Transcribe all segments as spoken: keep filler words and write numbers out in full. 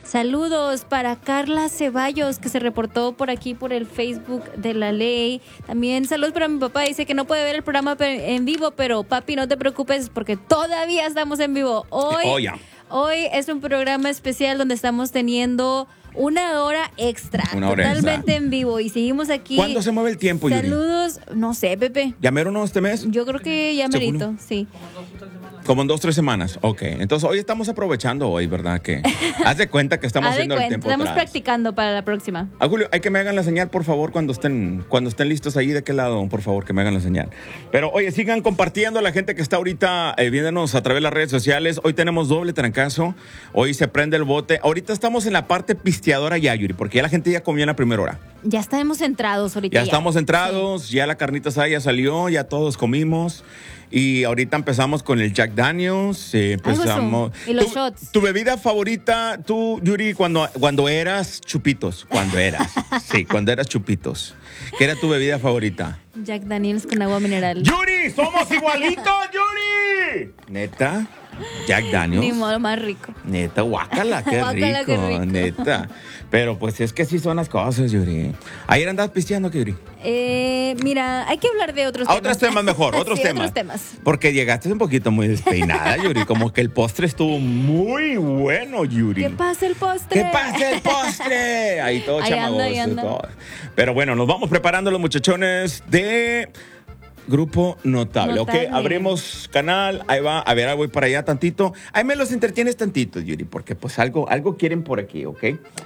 Saludos para Carla Ceballos, que se reportó por aquí por el Facebook de La Ley. También saludos para mi papá, dice que no puede ver el programa en vivo, pero papi, no te preocupes porque todavía estamos en vivo. Hoy, oh, yeah. hoy es un programa especial donde estamos teniendo una hora extra, una hora totalmente extra. en vivo, y seguimos aquí. ¿Cuándo se mueve el tiempo, Yuri? Saludos, no sé, Pepe. ¿Ya mero no este mes? Yo creo que ya merito, sí. Como en dos, tres semanas. Ok. Entonces, hoy estamos aprovechando hoy, ¿verdad? Que haz de cuenta que estamos Haz de haciendo cuenta, el tiempo estamos atrás. practicando para la próxima. Ah, Julio, hay que me hagan la señal, por favor, cuando estén, cuando estén listos ahí. ¿De qué lado? Por favor, que me hagan la señal. Pero, oye, sigan compartiendo la gente que está ahorita eh, viéndonos a través de las redes sociales. Hoy tenemos doble trancazo. Hoy se prende el bote. Ahorita estamos en la parte pisteadora ya, Yuri, porque ya la gente ya comió en la primera hora. Ya estamos entrados ahorita. Ya, ya. estamos entrados, sí. Ya la carnita asada ya salió, ya todos comimos. Y ahorita empezamos con el Jack Daniels. Eh, empezamos. Y los tu, shots. Tu bebida favorita, tú, Yuri, cuando, cuando eras chupitos. Cuando eras. Sí, cuando eras chupitos. ¿Qué era tu bebida favorita? Jack Daniels con agua mineral. ¡Yuri! ¡Somos igualitos, Yuri! ¿Neta? Jack Daniels. Ni modo, más rico. Neta, guácala, qué, Guácala, rico, qué rico. Neta. Pero pues es que así son las cosas, Yuri. Ayer andabas pisteando, ¿qué, Yuri? Eh, mira, hay que hablar de otros A temas. otros temas mejor, otros sí, temas. otros temas. Porque llegaste un poquito muy despeinada, Yuri. Como que el postre estuvo muy bueno, Yuri. ¿Qué pasa el postre? ¿Qué pasa el postre? Ahí todo Ahí chamagoso. anda, ahí anda. Todo. Pero bueno, nos vamos preparando los muchachones de Grupo Notable. Notable. Ok, abrimos canal. Ahí va. A ver, ahí voy para allá tantito. Ahí me los entretienes tantito, Yuri, porque pues algo, algo quieren por aquí, ¿ok?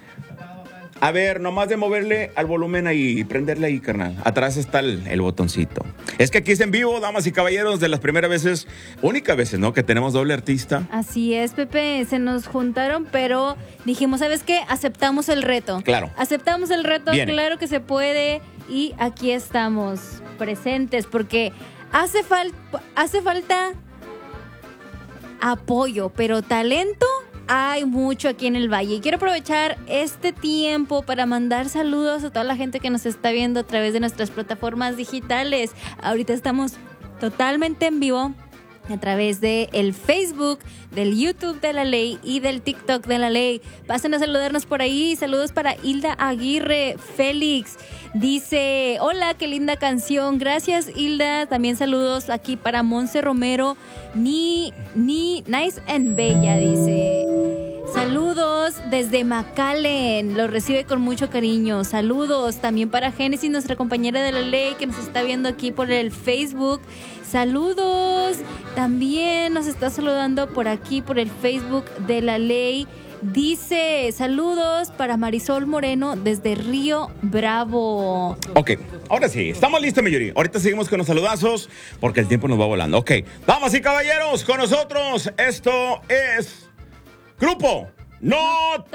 A ver, nomás de moverle al volumen ahí y prenderle ahí, carnal. Atrás está el, el botoncito. Es que aquí es en vivo, damas y caballeros, de las primeras veces, única veces, ¿no? Que tenemos doble artista. Así es, Pepe. Se nos juntaron, pero dijimos, ¿sabes qué? Aceptamos el reto. Claro. Aceptamos el reto, Viene. claro que se puede. Y aquí estamos, presentes, porque hace, fal- hace falta apoyo, pero talento hay mucho aquí en el Valle. Y quiero aprovechar este tiempo para mandar saludos a toda la gente que nos está viendo a través de nuestras plataformas digitales. Ahorita estamos totalmente en vivo a través de el Facebook, del YouTube de La Ley y del TikTok de La Ley. Pasen a saludarnos por ahí. Saludos para Hilda Aguirre Félix. Dice, hola, qué linda canción. Gracias, Hilda. También saludos aquí para Monse Romero. Ni, ni, nice and bella, dice. Saludos desde McAllen, lo recibe con mucho cariño. Saludos también para Génesis, nuestra compañera de La Ley, que nos está viendo aquí por el Facebook. Saludos, también nos está saludando por aquí por el Facebook de La Ley. Dice, saludos para Marisol Moreno desde Río Bravo. Ok, ahora sí, estamos listos, mi Yuri. Ahorita seguimos con los saludazos porque el tiempo nos va volando. Ok, damas y caballeros, con nosotros, esto es Grupo No